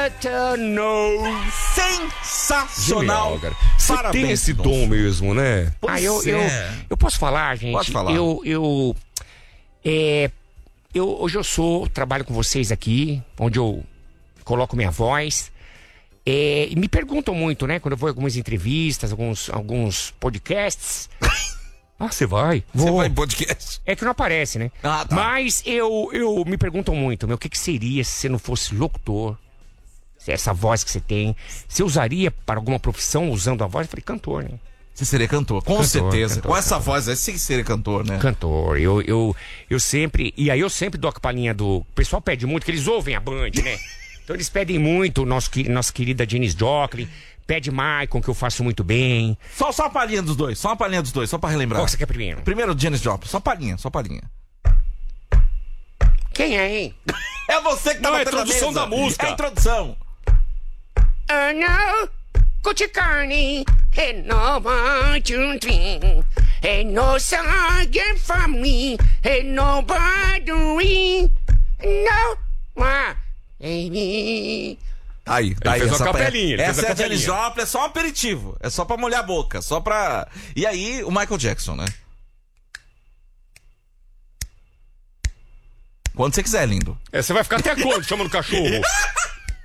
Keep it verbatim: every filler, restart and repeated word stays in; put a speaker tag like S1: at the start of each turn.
S1: know.
S2: Sensacional.
S1: Genial, cara. Você
S2: Parabéns,
S1: tem esse
S2: Dom.
S1: dom mesmo, né?
S2: Pois
S1: ah, eu, eu,
S2: é.
S1: eu posso falar, gente?
S2: Pode falar.
S1: Eu, eu, é, eu, hoje eu sou, trabalho com vocês aqui, onde eu coloco minha voz. É, e me perguntam muito, né? Quando eu vou em algumas entrevistas, alguns, alguns podcasts. Ah, você vai?
S2: Você
S1: Vou.
S2: vai em podcast?
S1: É que não aparece, né?
S2: Ah, tá.
S1: Mas eu, eu me perguntam muito, meu, o que, que seria se você não fosse locutor? Se essa voz que você tem, você usaria para alguma profissão usando a voz? Eu falei, cantor, né?
S2: Você seria cantor, com
S1: Cantor,
S2: certeza.
S1: cantor,
S2: com essa
S1: cantor.
S2: voz aí, você seria cantor, né?
S1: Cantor, eu, eu, eu sempre. E aí eu sempre dou a palhinha do. O pessoal pede muito, que eles ouvem a Band, né? Então eles pedem muito, nosso, que- nossa querida Janis Joplin, pede Maicon, que eu faço muito bem.
S2: Só, só uma palhinha dos dois, só uma palhinha dos dois, só pra relembrar.
S1: Qual que você quer primeiro?
S2: Primeiro, Janis Joplin, só palhinha, só palhinha.
S1: Quem é, hein?
S2: É você que tá
S1: Não, é a
S2: batendo na
S1: introdução
S2: mesa.
S1: da música.
S2: É a introdução.
S1: Oh no, Kuchikani, and no one, two, three. And no singing for me, and no bothering. No, my baby.
S2: Aí, daí
S1: fez uma
S2: essa,
S1: capelinha, ele
S2: essa
S1: fez
S2: é
S1: a
S2: a Janis
S1: capelinha.
S2: Joplin, é só um aperitivo. É só pra molhar a boca, só pra... E aí, o Michael Jackson, né? Quando você quiser, lindo.
S1: É, você vai ficar até quando chamando cachorro?